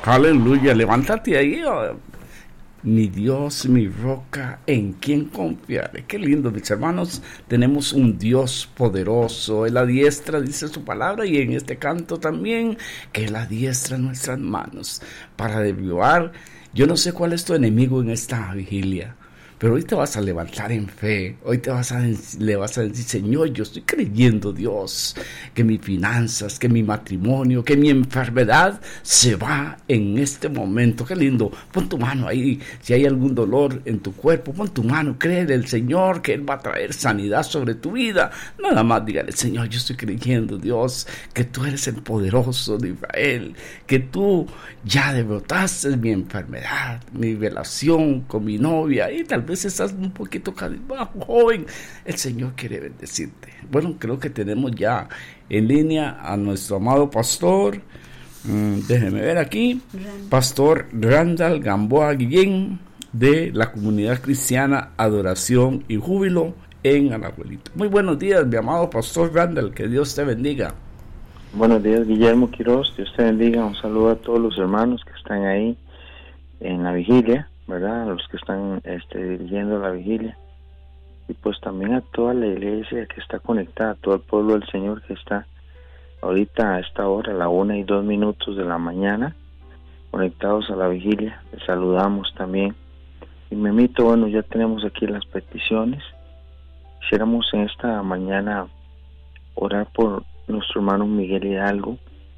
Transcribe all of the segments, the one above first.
Aleluya, levántate ahí. Mi Dios, mi roca, ¿en quién confiaré? Qué lindo, mis hermanos. Tenemos un Dios poderoso. Él adiestra, dice su palabra, y en este canto también, que Él adiestra nuestras manos para derribar. Yo no sé cuál es tu enemigo en esta vigilia, pero hoy te vas a levantar en fe. Hoy le vas a decir: Señor, yo estoy creyendo, Dios, que mis finanzas, que mi matrimonio, que mi enfermedad se va en este momento. Qué lindo. Pon tu mano ahí. Si hay algún dolor en tu cuerpo, pon tu mano. Créele al Señor que Él va a traer sanidad sobre tu vida. Nada más dígale: Señor, yo estoy creyendo, Dios, que tú eres el poderoso de Israel, que tú ya derrotaste mi enfermedad, mi relación con mi novia, y tal vez estás un poquito cabizbajo, joven. El Señor quiere bendecirte. Bueno, creo que tenemos ya en línea a nuestro amado pastor. Déjeme ver aquí. Pastor Randall Gamboa Guillén, de la comunidad cristiana Adoración y Júbilo en Alajuelita. Muy buenos días, mi amado pastor Randall. Que Dios te bendiga. Buenos días, Guillermo Quiroz. Dios te bendiga. Un saludo a todos los hermanos que están ahí en la vigilia, ¿verdad? A los que están dirigiendo la vigilia. Y pues también a toda la iglesia que está conectada, a todo el pueblo del Señor que está ahorita a esta hora, a la 1:02 de la mañana, conectados a la vigilia. Les saludamos también. Y Memito, bueno, ya tenemos aquí las peticiones. Quisiéramos en esta mañana orar por nuestro hermano Miguel Hidalgo.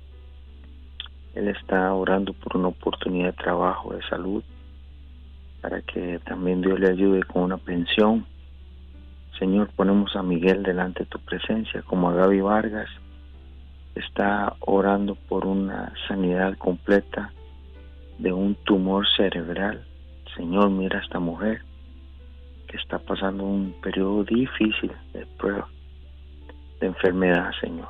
Él está orando por una oportunidad de trabajo, de salud, para que también Dios le ayude con una pensión. Señor, ponemos a Miguel delante de tu presencia, como a Gaby Vargas. Está orando por una sanidad completa de un tumor cerebral. Señor, mira a esta mujer que está pasando un periodo difícil de prueba, de enfermedad, Señor.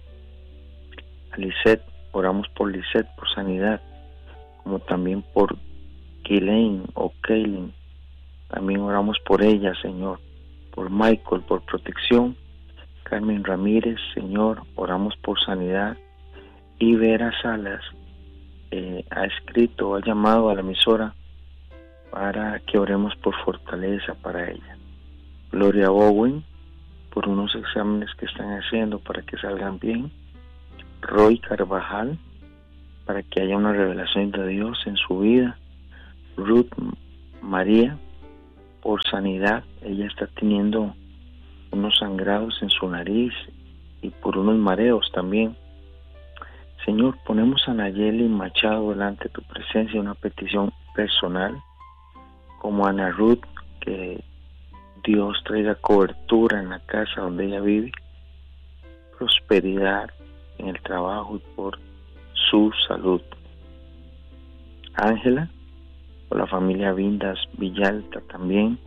A Lisette, oramos por Lisette, por sanidad, como también por Keileen o Kaylin. También oramos por ella, Señor. Por Michael, por protección. Carmen Ramírez, Señor, oramos por sanidad. Y Vera Salas ha escrito, ha llamado a la emisora para que oremos por fortaleza para ella. Gloria Owen, por unos exámenes que están haciendo para que salgan bien. Roy Carvajal, para que haya una revelación de Dios en su vida. Ruth María, por sanidad. Ella está teniendo unos sangrados en su nariz y por unos mareos también. Señor, ponemos a Nayeli Machado delante de tu presencia, una petición personal, como Ana Ruth, que Dios traiga cobertura en la casa donde ella vive, prosperidad en el trabajo y por su salud. Ángela, por la familia Vindas Villalta también.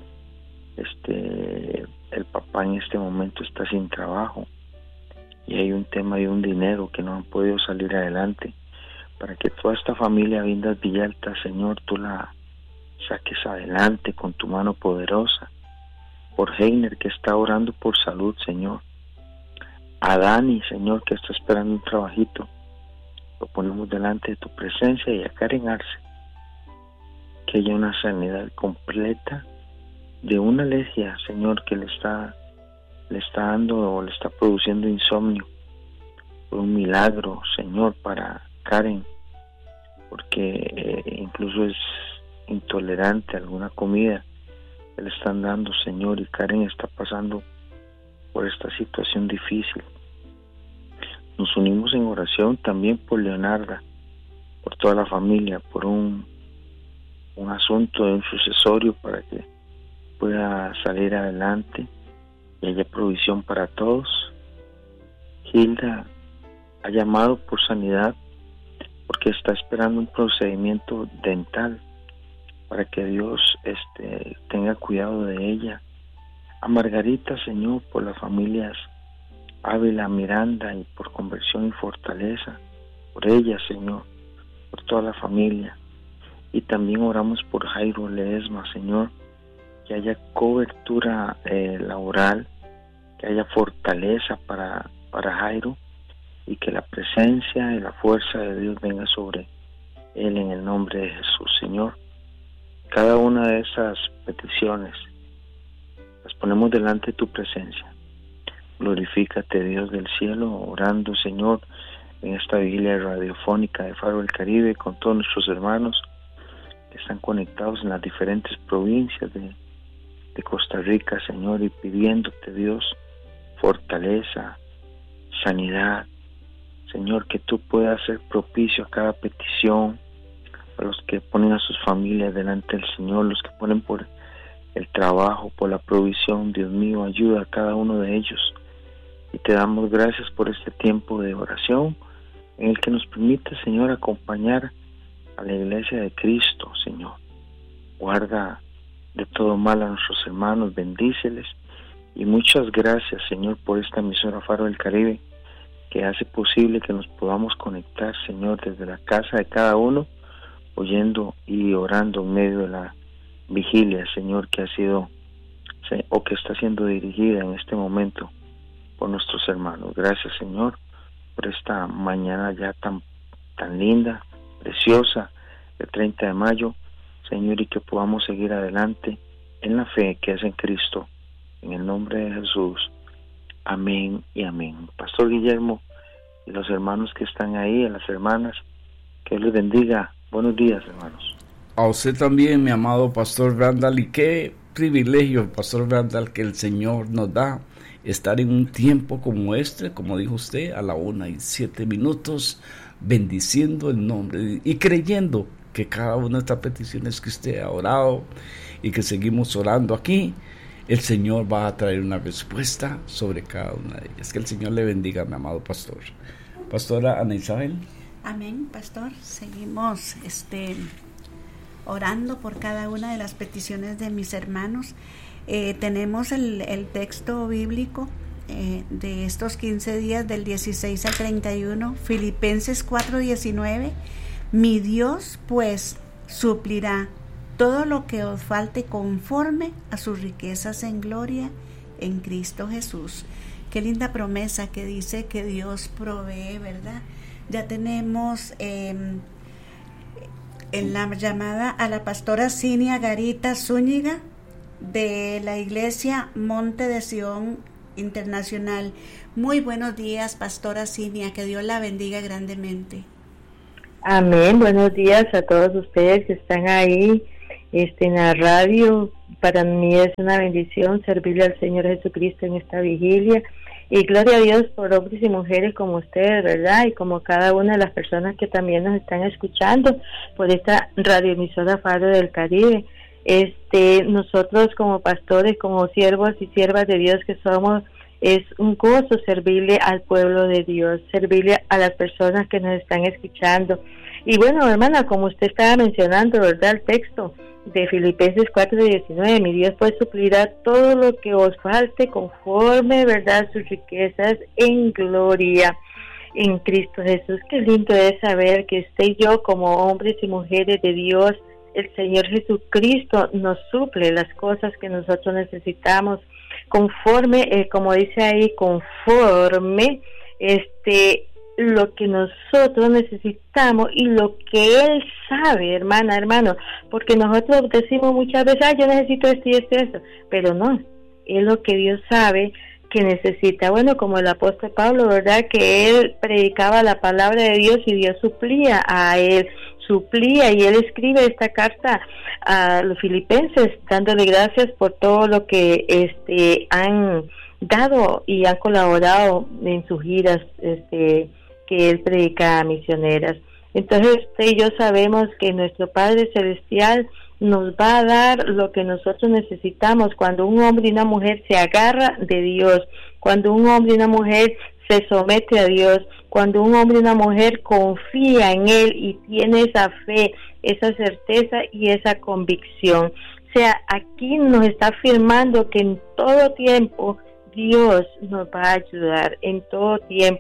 El papá en este momento está sin trabajo y hay un tema de un dinero que no han podido salir adelante. Para que toda esta familia Vindas Villalta, Señor, tú la saques adelante con tu mano poderosa. Por Heiner, que está orando por salud, Señor. A Dani, Señor, que está esperando un trabajito, lo ponemos delante de tu presencia. Y a Karen Arce, que haya una sanidad completa de una alergia, Señor, que le está dando o le está produciendo insomnio. Por un milagro, Señor, para Karen, porque incluso es intolerante a alguna comida que le están dando, Señor, y Karen está pasando por esta situación difícil. Nos unimos en oración también por Leonarda, por toda la familia, por un asunto de un sucesorio para que pueda salir adelante y haya provisión para todos. Hilda ha llamado por sanidad porque está esperando un procedimiento dental para que Dios tenga cuidado de ella. A Margarita, Señor, por las familias Ávila, Miranda, y por conversión y fortaleza, por ella, Señor, por toda la familia. Y también oramos por Jairo Ledesma, Señor, que haya cobertura laboral, que haya fortaleza para Jairo, y que la presencia y la fuerza de Dios venga sobre Él, en el nombre de Jesús, Señor. Cada una de esas peticiones las ponemos delante de tu presencia. Glorifícate, Dios del cielo, orando, Señor, en esta vigilia radiofónica de Faro del Caribe con todos nuestros hermanos que están conectados en las diferentes provincias de Costa Rica, Señor, y pidiéndote, Dios, fortaleza, sanidad, Señor, que tú puedas ser propicio a cada petición, a los que ponen a sus familias delante del Señor, los que ponen por el trabajo, por la provisión. Dios mío, ayuda a cada uno de ellos. Y te damos gracias por este tiempo de oración en el que nos permite, Señor, acompañar a la iglesia de Cristo, Señor. Guarda de todo mal a nuestros hermanos, bendíceles. Y muchas gracias, Señor, por esta emisora Faro del Caribe, que hace posible que nos podamos conectar, Señor, desde la casa de cada uno, oyendo y orando en medio de la vigilia, Señor, que ha sido o que está siendo dirigida en este momento por nuestros hermanos. Gracias, Señor, por esta mañana ya tan linda, preciosa, el 30 de mayo, Señor, y que podamos seguir adelante en la fe que es en Cristo, en el nombre de Jesús. Amén y amén. Pastor Guillermo y los hermanos que están ahí, a las hermanas, que Dios les bendiga. Buenos días, hermanos. A usted también, mi amado Pastor Randall, y qué privilegio, Pastor Randall, que el Señor nos da estar en un tiempo como este, como dijo usted, a la 1:07, bendiciendo el nombre y creyendo que cada una de estas peticiones que usted ha orado y que seguimos orando aquí, el Señor va a traer una respuesta sobre cada una de ellas. Que el Señor le bendiga, mi amado pastor. Pastora Ana Isabel. Amén, pastor. Seguimos orando por cada una de las peticiones de mis hermanos. Tenemos el texto bíblico de estos 15 días, del 16 al 31, Filipenses 4:19. Mi Dios pues suplirá todo lo que os falte conforme a sus riquezas en gloria en Cristo Jesús. Qué linda promesa que dice que Dios provee, ¿verdad? Ya tenemos en la llamada a la pastora Cinia Garita Zúñiga de la iglesia Monte de Sion Internacional. Muy buenos días, pastora Cinia, que Dios la bendiga grandemente. Amén, buenos días a todos ustedes que están ahí en la radio. Para mí es una bendición servirle al Señor Jesucristo en esta vigilia, y gloria a Dios por hombres y mujeres como ustedes, ¿verdad? Y como cada una de las personas que también nos están escuchando por esta radioemisora Faro del Caribe. Nosotros como pastores, como siervos y siervas de Dios que somos, es un gozo servirle al pueblo de Dios, servirle a las personas que nos están escuchando. Y bueno, hermana, como usted estaba mencionando, ¿verdad? El texto de Filipenses 4:19, mi Dios pues suplirá todo lo que os falte conforme, ¿verdad?, sus riquezas en gloria en Cristo Jesús. Qué lindo es saber que usted y yo, como hombres y mujeres de Dios, el Señor Jesucristo nos suple las cosas que nosotros necesitamos conforme, como dice ahí, conforme lo que nosotros necesitamos y lo que Él sabe, hermano, porque nosotros decimos muchas veces, yo necesito esto y esto, pero no, es lo que Dios sabe que necesita. Bueno, como el apóstol Pablo, ¿verdad?, que él predicaba la palabra de Dios y Dios suplía a él, y él escribe esta carta a los filipenses dándole gracias por todo lo que han dado y han colaborado en sus giras que él predica a misioneras. Entonces usted y yo sabemos que nuestro Padre Celestial nos va a dar lo que nosotros necesitamos cuando un hombre y una mujer se agarra de Dios, cuando un hombre y una mujer se somete a Dios, cuando un hombre y una mujer confía en Él y tiene esa fe, esa certeza y esa convicción. O sea, aquí nos está afirmando que en todo tiempo Dios nos va a ayudar, en todo tiempo.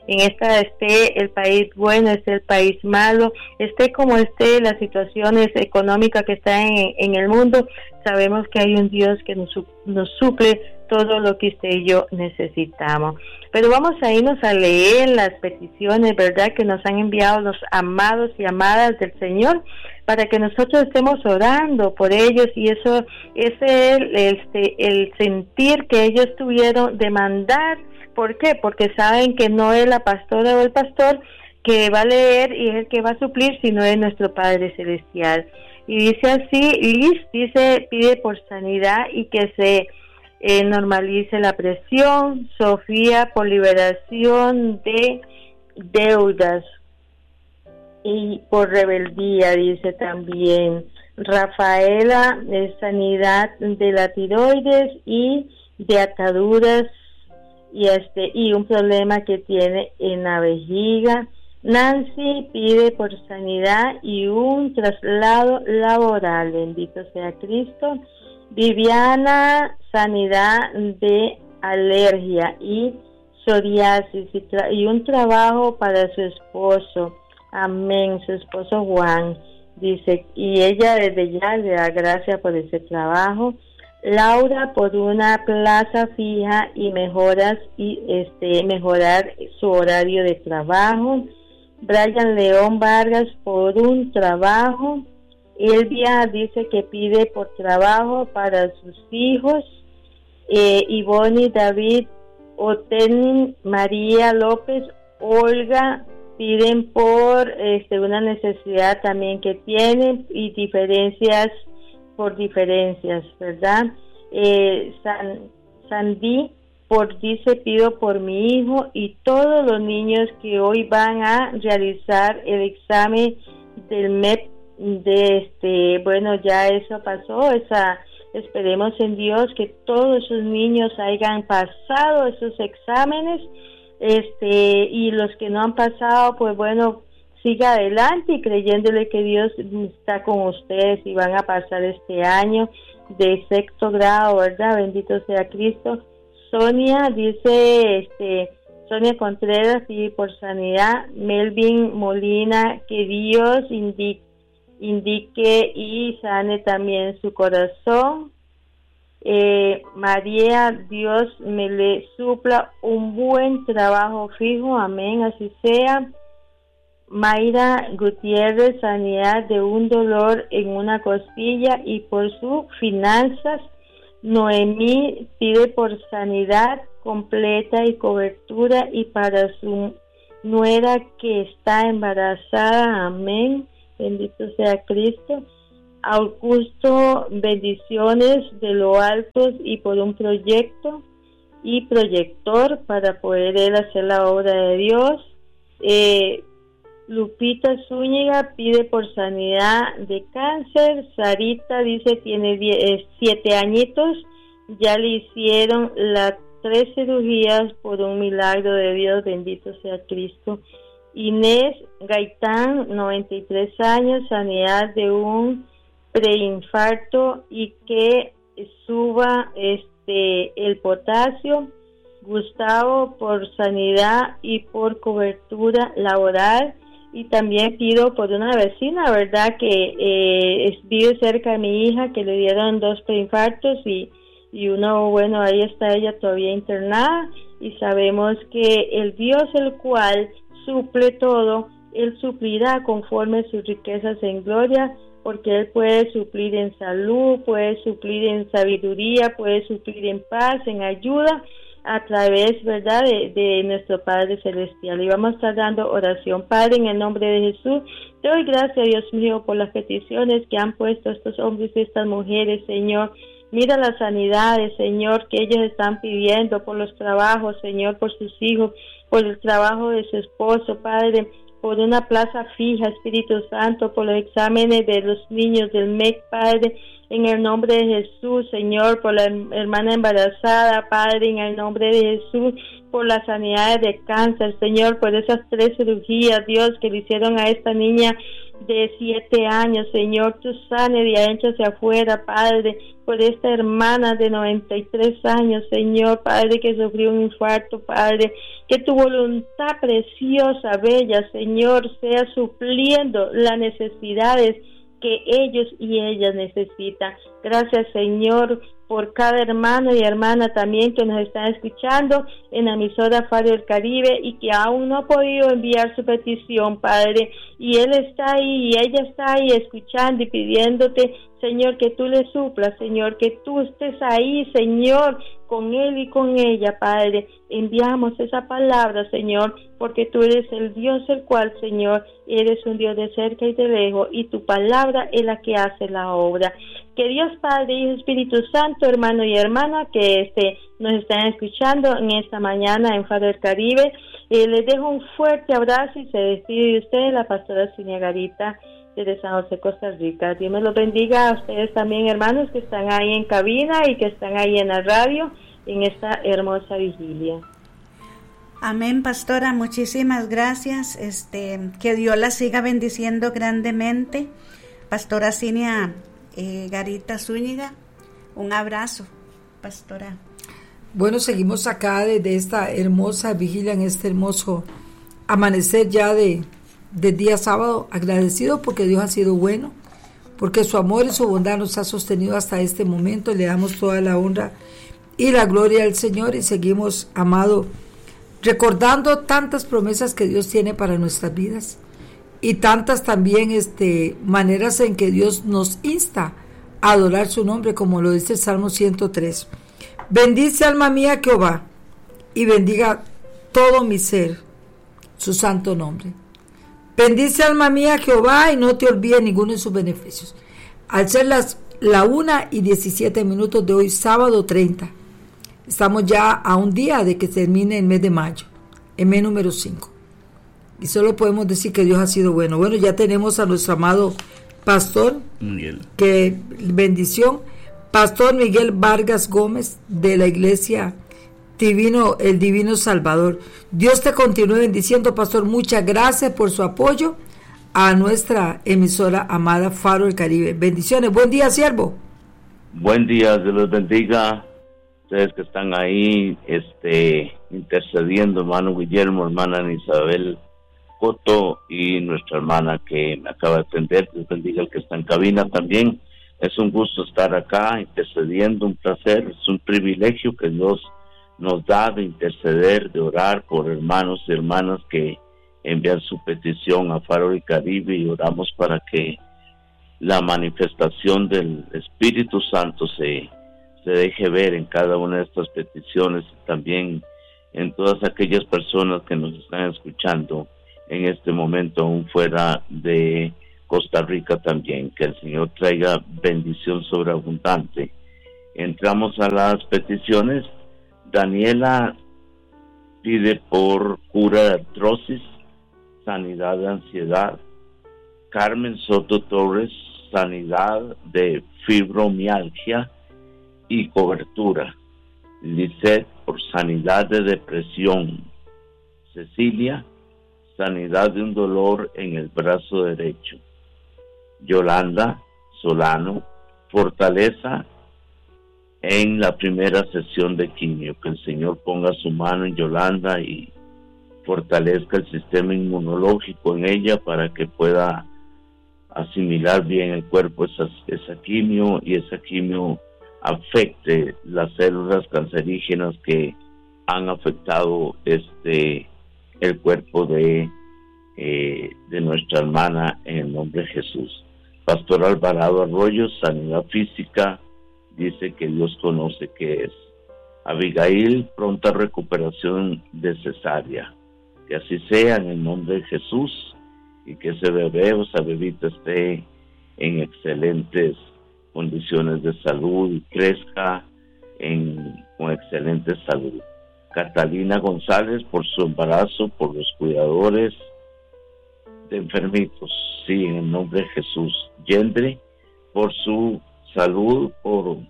en esta esté el país bueno, esté el país malo, esté como esté las situaciones económicas que están en el mundo, sabemos que hay un Dios que nos suple todo lo que usted y yo necesitamos. Pero vamos a irnos a leer las peticiones, ¿verdad?, que nos han enviado los amados y amadas del Señor, para que nosotros estemos orando por ellos, y eso es el sentir que ellos tuvieron de mandar. ¿Por qué? Porque saben que no es la pastora o el pastor que va a leer y es el que va a suplir, sino es nuestro Padre Celestial. Y dice así, Liz dice, pide por sanidad y que se normalice la presión. Sofía, por liberación de deudas y por rebeldía, dice también. Rafaela, sanidad de la tiroides y de ataduras y un problema que tiene en la vejiga. Nancy pide por sanidad y un traslado laboral, bendito sea Cristo. Viviana, sanidad de alergia y psoriasis y un trabajo para su esposo. Amén, su esposo Juan, dice, y ella desde ya le da gracias por ese trabajo. Laura, por una plaza fija y mejorar su horario de trabajo. Brian León Vargas, por un trabajo. Elvia dice que pide por trabajo para sus hijos. Ivonne, David, Otenin, María López, Olga, piden por una necesidad también que tienen y diferencias por diferencias, ¿verdad? Sandy dice, pido por mi hijo y todos los niños que hoy van a realizar el examen del MEP ya eso pasó, esperemos en Dios que todos esos niños hayan pasado esos exámenes, y los que no han pasado, pues bueno, siga adelante y creyéndole que Dios está con ustedes y van a pasar este año de 6º grado, ¿verdad? Bendito sea Cristo. Sonia dice, Sonia Contreras pide por sanidad. Melvin Molina, que Dios indique y sane también su corazón. María, Dios me le supla un buen trabajo fijo, amén, así sea. Mayra Gutiérrez, sanidad de un dolor en una costilla y por sus finanzas. Noemí pide por sanidad completa y cobertura y para su nuera que está embarazada, amén, bendito sea Cristo. Augusto, bendiciones de lo alto y por un proyecto y proyector para poder él hacer la obra de Dios. Lupita Zúñiga pide por sanidad de cáncer. Sarita dice tiene 7 añitos, ya le hicieron las 3 cirugías por un milagro de Dios, bendito sea Cristo. Inés Gaitán, 93 años, sanidad de un preinfarto y que suba el potasio. Gustavo, por sanidad y por cobertura laboral. Y también pido por una vecina, ¿verdad?, que vive cerca de mi hija, que le dieron 2 preinfartos y uno, bueno, ahí está ella todavía internada, y sabemos que el Dios el cual suple todo, Él suplirá conforme sus riquezas en gloria, porque Él puede suplir en salud, puede suplir en sabiduría, puede suplir en paz, en ayuda, a través, ¿verdad?, de nuestro Padre Celestial. Y vamos a estar dando oración. Padre, en el nombre de Jesús, te doy gracias, Dios mío, por las peticiones que han puesto estos hombres y estas mujeres, Señor. Mira las sanidades, Señor, que ellos están pidiendo por los trabajos, Señor, por sus hijos, por el trabajo de su esposo, Padre, por una plaza fija, Espíritu Santo, por los exámenes de los niños del MEC, Padre, en el nombre de Jesús, Señor, por la hermana embarazada, Padre, en el nombre de Jesús, por las sanidades de cáncer, Señor, por esas 3 cirugías, Dios, que le hicieron a esta niña de 7 años, Señor, tú sane de adentro hacia afuera, Padre, por esta hermana de 93 años, Señor, Padre, que sufrió un infarto, Padre, que tu voluntad preciosa, bella, Señor, sea supliendo las necesidades que ellos y ellas necesitan. Gracias, Señor, por cada hermano y hermana también que nos están escuchando en la emisora Faro del Caribe y que aún no ha podido enviar su petición, Padre, y él está ahí y ella está ahí escuchando y pidiéndote, Señor, que tú le suplas, Señor, que tú estés ahí, Señor, con él y con ella, Padre. Enviamos esa palabra, Señor, porque tú eres el Dios el cual, Señor, eres un Dios de cerca y de lejos, y tu palabra es la que hace la obra. Que Dios Padre, Hijo, Espíritu Santo, hermano y hermana que nos están escuchando en esta mañana en Faro del Caribe, les dejo un fuerte abrazo y se despide de ustedes la pastora Cinia Garita desde San José, Costa Rica. Dios me los bendiga a ustedes también, hermanos, que están ahí en cabina y que están ahí en la radio en esta hermosa vigilia. Amén, pastora, muchísimas gracias. Que Dios la siga bendiciendo grandemente. Pastora Cinia Garita Zúñiga, un abrazo, pastora. Bueno, seguimos acá desde esta hermosa vigilia, en este hermoso amanecer ya de día sábado, agradecido porque Dios ha sido bueno, porque su amor y su bondad nos ha sostenido hasta este momento. Le damos toda la honra y la gloria al Señor y seguimos, amado, recordando tantas promesas que Dios tiene para nuestras vidas y tantas también maneras en que Dios nos insta a adorar su nombre, como lo dice el Salmo 103. Bendice, alma mía, Jehová, y bendiga todo mi ser su santo nombre. Bendice, alma mía, Jehová, y no te olvides ninguno de sus beneficios. Al ser la 1:17 de hoy, sábado 30, estamos ya a un día de que termine el mes de mayo, el mes número 5. Y solo podemos decir que Dios ha sido bueno. Bueno, ya tenemos a nuestro amado pastor, Miguel. Que bendición, Pastor Miguel Vargas Gómez, de la iglesia el Divino Salvador. Dios te continúe bendiciendo, pastor. Muchas gracias por su apoyo a nuestra emisora amada Faro del Caribe. Bendiciones. Buen día, siervo. Buen día, Dios los bendiga. Ustedes que están ahí intercediendo, hermano Guillermo, hermana Isabel Coto y nuestra hermana que me acaba de atender. Dios bendiga al que está en cabina también. Es un gusto estar acá intercediendo, un placer, es un privilegio que Dios nos da de interceder, de orar por hermanos y hermanas que envían su petición a Faro del Caribe, y oramos para que la manifestación del Espíritu Santo se deje ver en cada una de estas peticiones, y también en todas aquellas personas que nos están escuchando en este momento aún fuera de Costa Rica también. Que el Señor traiga bendición sobreabundante. Entramos a las peticiones. Daniela pide por cura de artrosis, sanidad de ansiedad. Carmen Soto Torres, sanidad de fibromialgia y cobertura. Lisette, por sanidad de depresión. Cecilia, sanidad de un dolor en el brazo derecho. Yolanda Solano, fortaleza en la primera sesión de quimio. Que el Señor ponga su mano en Yolanda y fortalezca el sistema inmunológico en ella para que pueda asimilar bien el cuerpo esa quimio, y esa quimio afecte las células cancerígenas que han afectado el cuerpo de nuestra hermana, en el nombre de Jesús. Pastor Alvarado Arroyo, sanidad física, dice que Dios conoce qué es. Abigail, pronta recuperación de cesárea. Que así sea en el nombre de Jesús, y que ese bebé o esa bebita esté en excelentes condiciones de salud y crezca con excelente salud. Catalina González, por su embarazo, por los cuidadores de enfermitos, sí, en el nombre de Jesús. Yendre, por su salud, por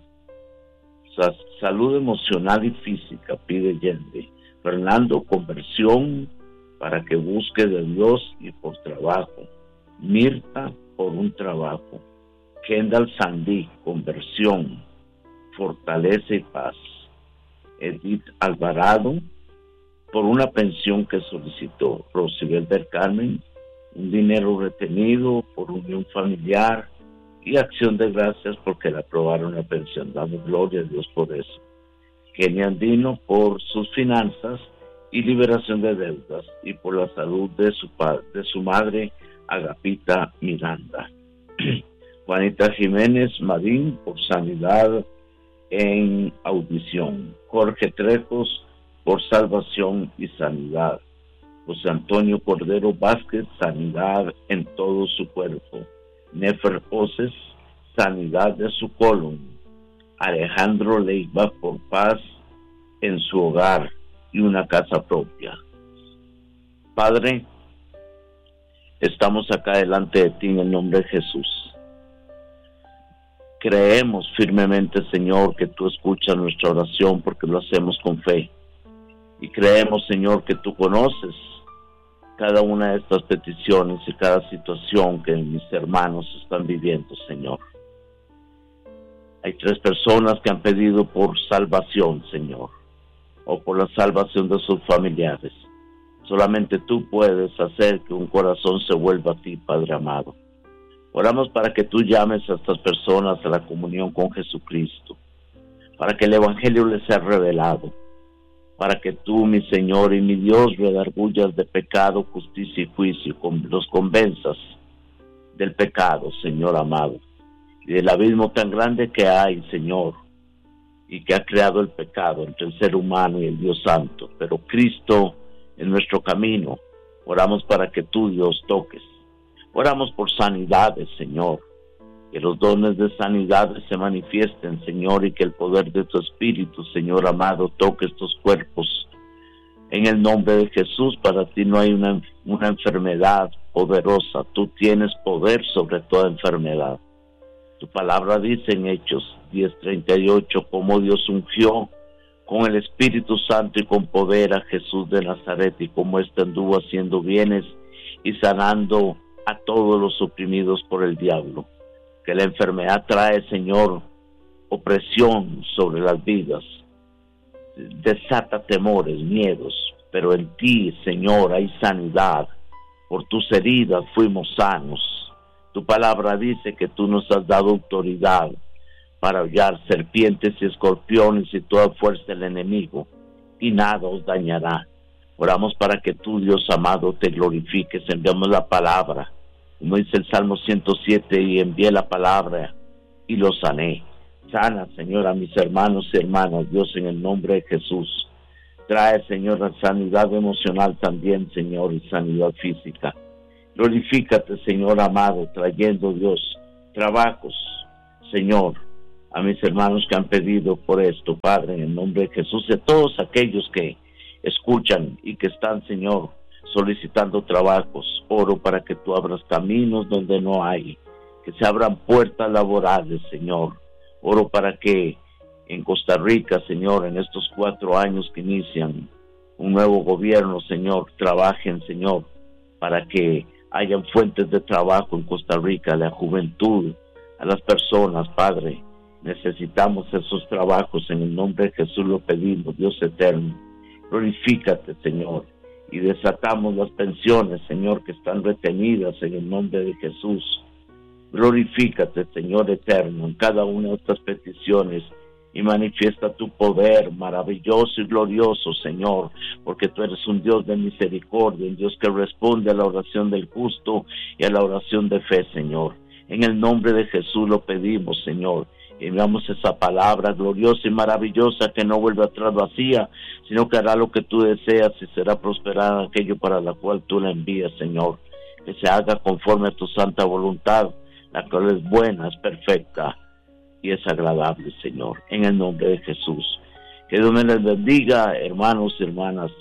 salud emocional y física, pide Yendre. Fernando, conversión para que busque de Dios y por trabajo. Mirta, por un trabajo. Kendall Sandí, conversión, fortaleza y paz. Edith Alvarado, por una pensión que solicitó. Rosibel del Carmen, un dinero retenido por unión familiar y acción de gracias porque le aprobaron la pensión. Damos gloria a Dios por eso. Kenny Andino, por sus finanzas y liberación de deudas, y por la salud de su madre, Agapita Miranda. Juanita Jiménez Marín, por sanidad en audición. Jorge Trejos, por salvación y sanidad. José Antonio Cordero Vázquez, sanidad en todo su cuerpo. Nefer Oces, sanidad de su colon. Alejandro Leiva, por paz en su hogar y una casa propia. Padre, estamos acá delante de ti en el nombre de Jesús. Creemos firmemente, Señor, que tú escuchas nuestra oración porque lo hacemos con fe. Y creemos, Señor, que tú conoces cada una de estas peticiones y cada situación que mis hermanos están viviendo, Señor. Hay 3 personas que han pedido por salvación, Señor, o por la salvación de sus familiares. Solamente tú puedes hacer que un corazón se vuelva a ti, Padre amado. Oramos para que tú llames a estas personas a la comunión con Jesucristo, para que el Evangelio les sea revelado, para que tú, mi Señor y mi Dios, redargullas de pecado, justicia y juicio, los convenzas del pecado, Señor amado, y del abismo tan grande que hay, Señor, y que ha creado el pecado entre el ser humano y el Dios Santo. Pero Cristo en nuestro camino, oramos para que tú, Dios, toques. Oramos por sanidades, Señor, que los dones de sanidades se manifiesten, Señor, y que el poder de tu Espíritu, Señor amado, toque estos cuerpos. En el nombre de Jesús, para ti no hay una enfermedad poderosa. Tú tienes poder sobre toda enfermedad. Tu palabra dice en Hechos 10:38, cómo Dios ungió con el Espíritu Santo y con poder a Jesús de Nazaret, y cómo éste anduvo haciendo bienes y sanando a todos los oprimidos por el diablo. Que la enfermedad trae, Señor, opresión sobre las vidas, desata temores, miedos, pero en ti, Señor, hay sanidad. Por tus heridas fuimos sanos. Tu palabra dice que tú nos has dado autoridad para hollar serpientes y escorpiones y toda fuerza del enemigo, y nada os dañará. Oramos para que tú, Dios amado, te glorifiques. Enviamos la palabra, como dice el Salmo 107, y envié la palabra y lo sané. Sana, Señor, a mis hermanos y hermanas, Dios, en el nombre de Jesús. Trae, Señor, la sanidad emocional también, Señor, y sanidad física. Glorifícate, Señor amado, trayendo, Dios, trabajos, Señor, a mis hermanos que han pedido por esto, Padre, en el nombre de Jesús, y a todos aquellos que escuchan y que están, Señor, solicitando trabajos. Oro para que tú abras caminos donde no hay, que se abran puertas laborales, Señor. Oro para que en Costa Rica, Señor, en estos 4 años que inician un nuevo gobierno, Señor, trabajen, Señor, para que hayan fuentes de trabajo en Costa Rica, a la juventud, a las personas, Padre. Necesitamos esos trabajos, en el nombre de Jesús lo pedimos, Dios eterno. Glorifícate, Señor, y desatamos las pensiones, Señor, que están retenidas en el nombre de Jesús. Glorifícate, Señor eterno, en cada una de estas peticiones, y manifiesta tu poder maravilloso y glorioso, Señor, porque tú eres un Dios de misericordia, un Dios que responde a la oración del justo y a la oración de fe, Señor. En el nombre de Jesús lo pedimos, Señor. Enviamos esa palabra gloriosa y maravillosa que no vuelve atrás vacía, sino que hará lo que tú deseas y será prosperada aquello para la cual tú la envías, Señor. Que se haga conforme a tu santa voluntad, la cual es buena, es perfecta y es agradable, Señor. En el nombre de Jesús. Que Dios me les bendiga, hermanos y hermanas,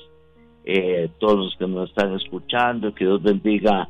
todos los que nos están escuchando. Que Dios bendiga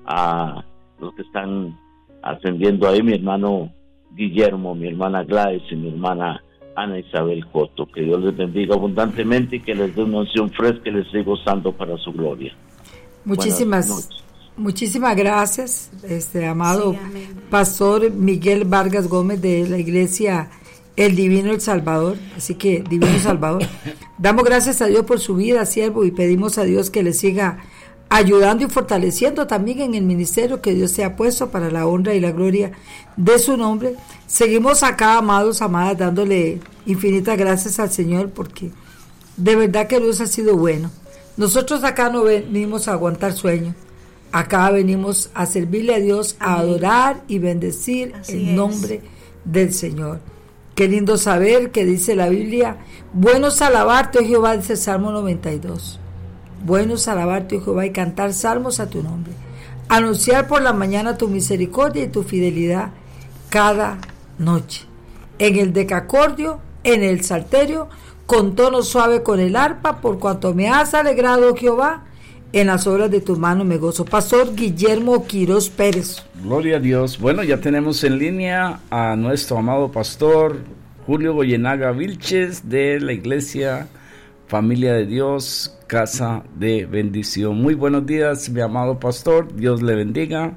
a los que están atendiendo ahí, mi hermano Guillermo, mi hermana Gladys y mi hermana Ana Isabel Coto. Que Dios les bendiga abundantemente y que les dé una unción fresca y les siga gozando para su gloria. Muchísimas Muchísimas gracias, amado Sí, amén. Pastor Miguel Vargas Gómez de la Iglesia El Divino El Salvador. Así que, Divino Salvador, damos gracias a Dios por su vida, siervo, y pedimos a Dios que le siga ayudando y fortaleciendo también en el ministerio que Dios se ha puesto para la honra y la gloria de su nombre. Seguimos acá, amados, amadas, dándole infinitas gracias al Señor, porque de verdad que Dios ha sido bueno. Nosotros acá no venimos a aguantar sueño. Acá venimos a servirle a Dios, a adorar y bendecir Así el nombre del Señor. Qué lindo saber que dice la Biblia, bueno es alabarte, oh Jehová, dice el Salmo 92. Bueno es alabarte, oh Jehová, y cantar salmos a tu nombre. Anunciar por la mañana tu misericordia y tu fidelidad cada noche. En el decacordio, en el salterio, con tono suave con el arpa, por cuanto me has alegrado, oh Jehová, en las obras de tu mano me gozo. Pastor Guillermo Quirós Pérez. Gloria a Dios. Bueno, ya tenemos en línea a nuestro amado pastor Julio Goyenaga Vilches de la Iglesia Familia de Dios, Casa de Bendición. Muy buenos días, mi amado pastor. Dios le bendiga.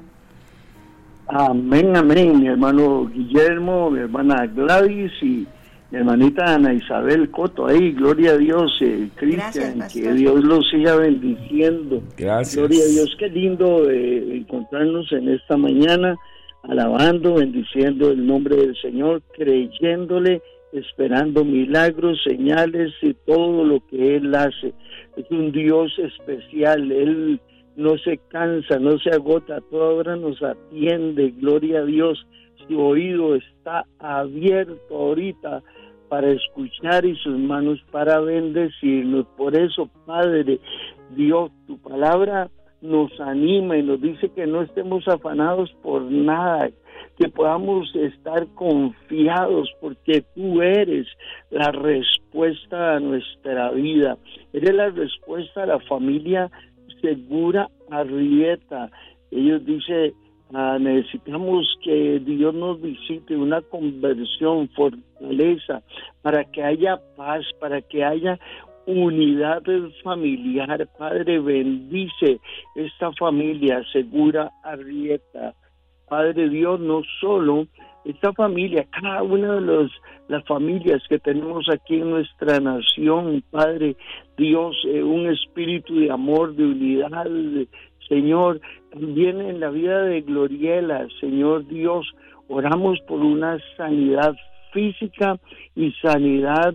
Amén, amén. Mi hermano Guillermo, mi hermana Gladys y mi hermanita Ana Isabel Coto, ahí, gloria a Dios, Cristian, que Dios los siga bendiciendo. Gracias. Gloria a Dios, qué lindo encontrarnos en esta mañana, alabando, bendiciendo el nombre del Señor, creyéndole, esperando milagros, señales y todo lo que Él hace. Es un Dios especial, Él no se cansa, no se agota, a toda hora nos atiende, gloria a Dios. Su oído está abierto ahorita para escuchar y sus manos para bendecirnos. Por eso, Padre Dios, tu palabra nos anima y nos dice que no estemos afanados por nada, que podamos estar confiados porque tú eres la respuesta a nuestra vida, eres la respuesta a la familia Segura Arrieta. Ellos dicen, necesitamos que Dios nos visite, una conversión, fortaleza, para que haya paz, para que haya unidad familiar. Padre, bendice esta familia Segura Arrieta. Padre Dios, no solo esta familia, cada una de las familias que tenemos aquí en nuestra nación, Padre Dios, un espíritu de amor, de unidad, Señor, también en la vida de Gloriela, Señor Dios, oramos por una sanidad física y sanidad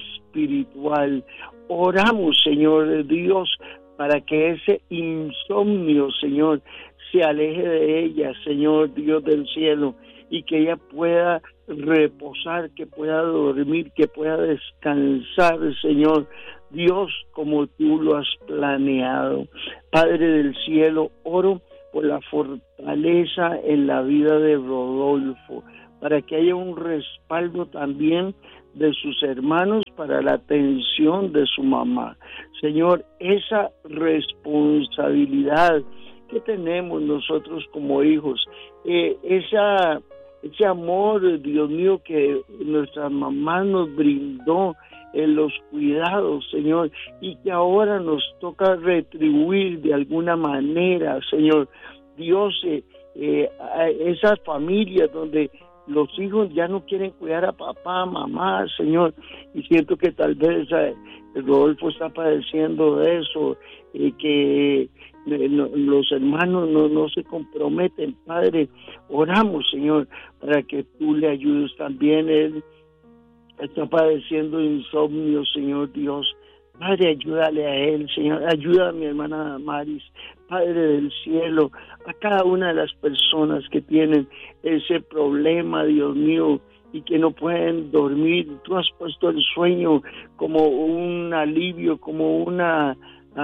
espiritual. Oramos, Señor Dios, para que ese insomnio, Señor, se aleje de ella, Señor Dios del cielo, y que ella pueda reposar, que pueda dormir, que pueda descansar, Señor Dios, como tú lo has planeado. Padre del cielo, oro por la fortaleza en la vida de Rodolfo, para que haya un respaldo también de sus hermanos para la atención de su mamá. Señor, esa responsabilidad que tenemos nosotros como hijos, ese amor, Dios mío, que nuestra mamá nos brindó en los cuidados, Señor, y que ahora nos toca retribuir de alguna manera, Señor. Dios, esas familias donde los hijos ya no quieren cuidar a papá, mamá, Señor, y siento que tal vez Rodolfo está padeciendo de eso, que los hermanos no se comprometen. Padre, oramos, Señor, para que tú le ayudes también. Él está padeciendo insomnio, Señor Dios. Padre, ayúdale a él, Señor. Ayuda a mi hermana Maris, Padre del cielo, a cada una de las personas que tienen ese problema, Dios mío, y que no pueden dormir. Tú has puesto el sueño como un alivio, como una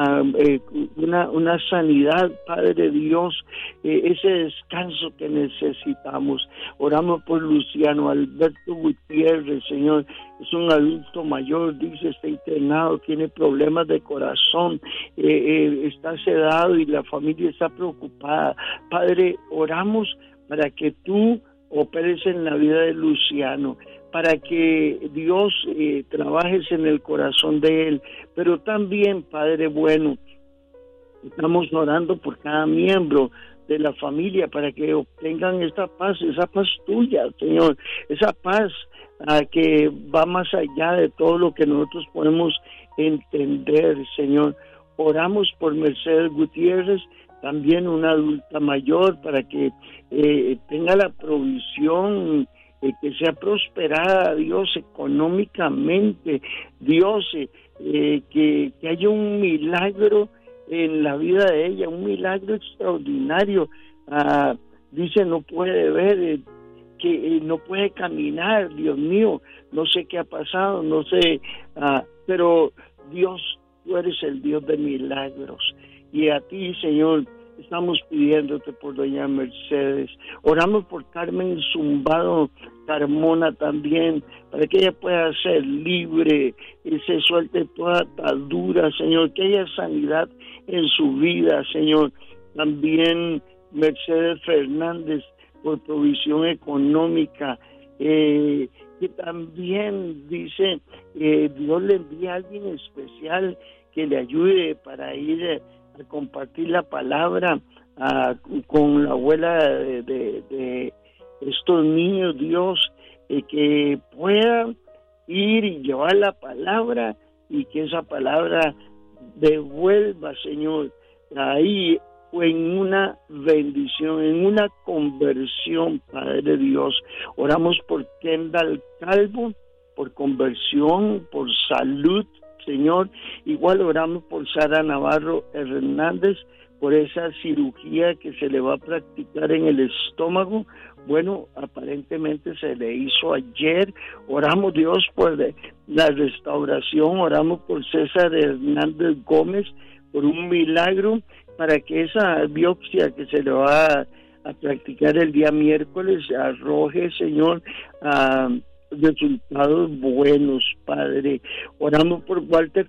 sanidad, Padre Dios, ese descanso que necesitamos. Oramos por Luciano Alberto Gutiérrez, Señor, es un adulto mayor, dice, está internado, tiene problemas de corazón, está sedado y la familia está preocupada. Padre, oramos para que tú operes en la vida de Luciano, para que Dios trabajes en el corazón de él, pero también, Padre bueno, Estamos orando por cada miembro de la familia para que obtengan esa paz tuya, Señor, esa paz que va más allá de todo lo que nosotros podemos entender, Señor. Oramos por Mercedes Gutiérrez, también una adulta mayor, para que tenga la provisión, que sea prosperada, Dios, económicamente, Dios, que haya un milagro en la vida de ella, un milagro extraordinario. Dice, no puede ver, que no puede caminar, Dios mío, no sé qué ha pasado, no sé, pero Dios, tú eres el Dios de milagros, y a ti, Señor, estamos pidiéndote por doña Mercedes. Oramos por Carmen Zumbado Carmona también, para que ella pueda ser libre y se suelte toda atadura, Señor, que haya sanidad en su vida, Señor. También Mercedes Fernández, por provisión económica, que también dice, Dios le envía a alguien especial que le ayude para ir a compartir la palabra con la abuela de estos niños, Dios, que pueda ir y llevar la palabra, y que esa palabra devuelva, Señor, ahí o en una bendición, en una conversión, Padre Dios. Oramos por Kendall Calvo, por conversión, por salud, Señor. Igual oramos por Sara Navarro Hernández, por esa cirugía que se le va a practicar en el estómago. Bueno, aparentemente se le hizo ayer. Oramos, Dios, por la restauración. Oramos por César Hernández Gómez, por un milagro, para que esa biopsia que se le va a practicar el día miércoles arroje, Señor, resultados buenos, Padre. Oramos por Walter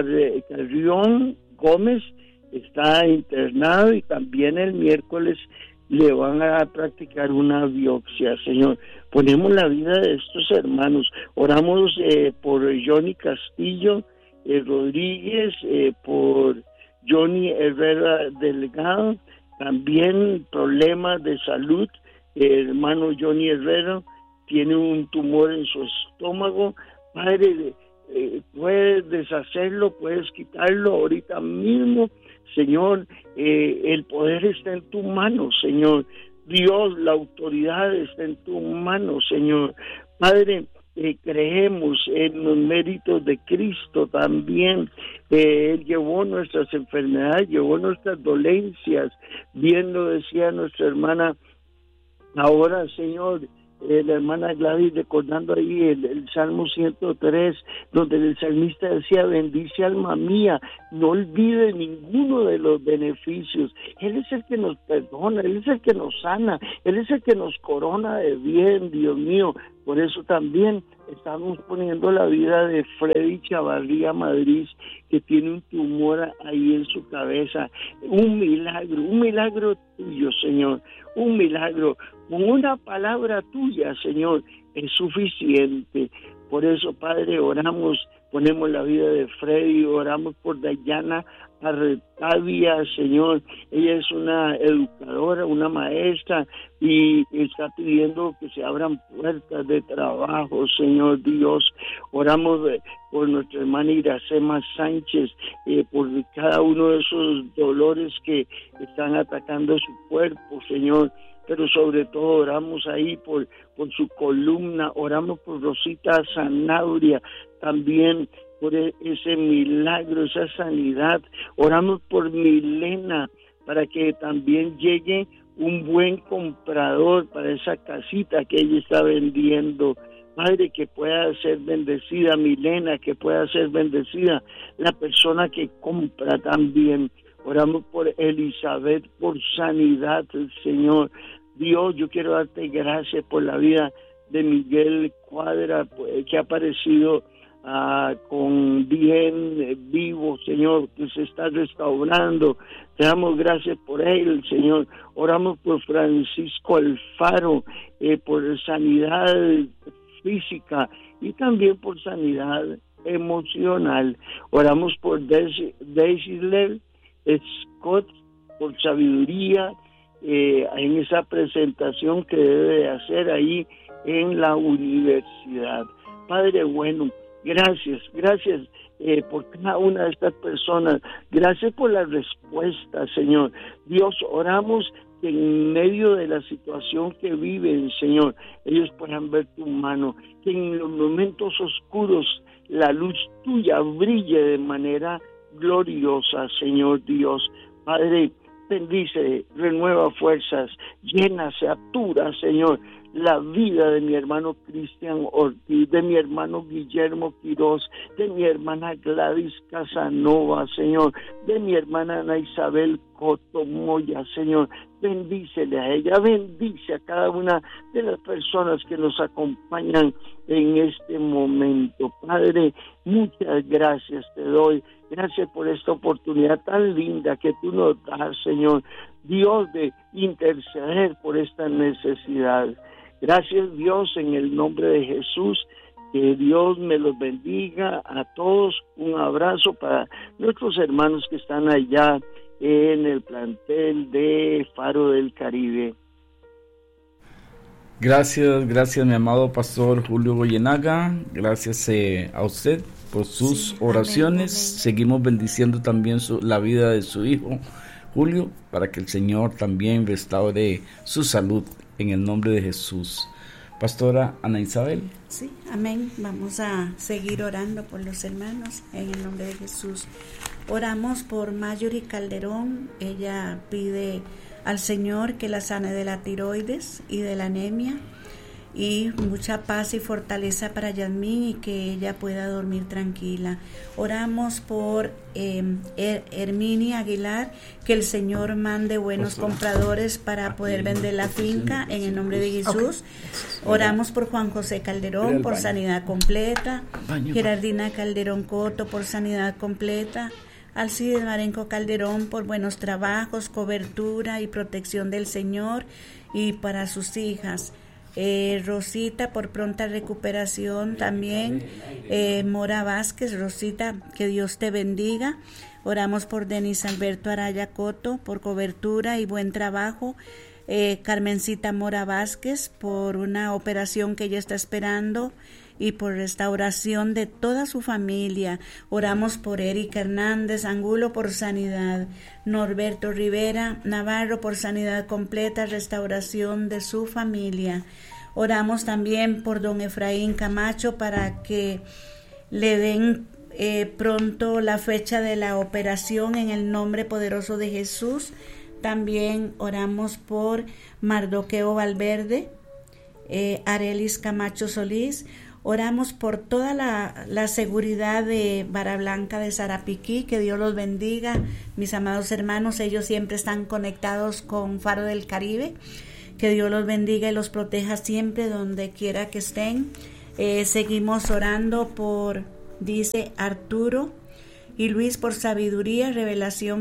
Carrión Gómez, está internado, y también el miércoles le van a practicar una biopsia, Señor. Ponemos la vida de estos hermanos. Oramos por Johnny Castillo Rodríguez, por Johnny Herrera Delgado, también problemas de salud. El hermano Johnny Herrera tiene un tumor en su estómago. Padre, puedes deshacerlo, puedes quitarlo ahorita mismo, Señor. El poder está en tu mano, Señor. Dios, la autoridad está en tu mano, Señor. Padre, creemos en los méritos de Cristo también. Él llevó nuestras enfermedades, llevó nuestras dolencias. Bien lo decía nuestra hermana ahora, Señor, la hermana Gladys, recordando ahí el Salmo 103, donde el salmista decía: bendice alma mía, no olvide ninguno de los beneficios. Él es el que nos perdona, Él es el que nos sana, Él es el que nos corona de bien, Dios mío. Por eso también estamos poniendo la vida de Freddy Chavarría Madrid, que tiene un tumor ahí en su cabeza. Un milagro tuyo, Señor, un milagro. Con una palabra tuya, Señor, es suficiente. Por eso, Padre, oramos, ponemos la vida de Freddy, oramos por Dayana Arretavia, Señor. Ella es una educadora, una maestra, y está pidiendo que se abran puertas de trabajo, Señor Dios. Oramos por nuestra hermana Iracema Sánchez, por cada uno de esos dolores que están atacando su cuerpo, Señor. Pero sobre todo oramos ahí por su columna, oramos por Rosita Zanabria, también por ese milagro, esa sanidad. Oramos por Milena, para que también llegue un buen comprador para esa casita que ella está vendiendo. Padre, que pueda ser bendecida Milena, que pueda ser bendecida la persona que compra también. Oramos por Elizabeth, por sanidad, Señor. Dios, yo quiero darte gracias por la vida de Miguel Cuadra, que ha aparecido con bien vivo, Señor, que se está restaurando. Te damos gracias por él, Señor. Oramos por Francisco Alfaro, por sanidad física y también por sanidad emocional. Oramos por Daisy Scott por sabiduría en esa presentación que debe de hacer ahí en la universidad. Padre bueno, gracias por cada una de estas personas. Gracias por la respuesta, Señor. Dios, oramos que en medio de la situación que viven, Señor, ellos puedan ver tu mano, que en los momentos oscuros la luz tuya brille de manera gloriosa, Señor Dios. Padre, bendice, renueva fuerzas, llena, satura, Señor, la vida de mi hermano Cristian Ortiz, de mi hermano Guillermo Quiroz, de mi hermana Gladys Casanova, Señor, de mi hermana Ana Isabel Coto Moya, Señor. Bendícele a ella, bendice a cada una de las personas que nos acompañan en este momento. Padre, muchas gracias te doy. Gracias por esta oportunidad tan linda que tú nos das, Señor, Dios, de interceder por esta necesidad. Gracias, Dios, en el nombre de Jesús. Que Dios me los bendiga a todos. Un abrazo para nuestros hermanos que están allá en el plantel de Faro del Caribe. Gracias mi amado pastor Julio Goyenaga. Gracias a usted por sus oraciones. Amén. Seguimos bendiciendo también la vida de su hijo Julio, para que el Señor también restaure su salud en el nombre de Jesús. Pastora Ana Isabel. Sí, amén. Vamos a seguir orando por los hermanos en el nombre de Jesús. Oramos por Marjorie Calderón. Ella pide al Señor que la sane de la tiroides y de la anemia, y mucha paz y fortaleza para Yasmín y que ella pueda dormir tranquila. Oramos por Herminia Aguilar, que el Señor mande buenos compradores para poder vender la finca en el nombre de Jesús. Oramos por Juan José Calderón por sanidad completa, Gerardina Calderón Coto por sanidad completa, Alcides Marenco Calderón por buenos trabajos, cobertura y protección del Señor y para sus hijas. Rosita por pronta recuperación también. Mora Vázquez, Rosita, que Dios te bendiga. Oramos por Denis Alberto Araya Coto por cobertura y buen trabajo. Carmencita Mora Vázquez por una operación que ella está esperando y por restauración de toda su familia. Oramos por Erika Hernández Angulo por sanidad, Norberto Rivera Navarro por sanidad completa, restauración de su familia. Oramos también por don Efraín Camacho para que le den pronto la fecha de la operación en el nombre poderoso de Jesús. También oramos por Mardoqueo Valverde, Arelis Camacho Solís. Oramos por toda la seguridad de Vara Blanca de Sarapiquí, que Dios los bendiga, mis amados hermanos, ellos siempre están conectados con Faro del Caribe, que Dios los bendiga y los proteja siempre donde quiera que estén. Seguimos orando por, dice Arturo y Luis, por sabiduría, revelación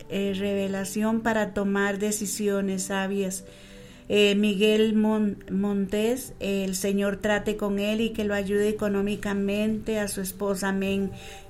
para tomar decisiones sabias. Miguel Montes, el Señor trate con él y que lo ayude económicamente, a su esposa, amén.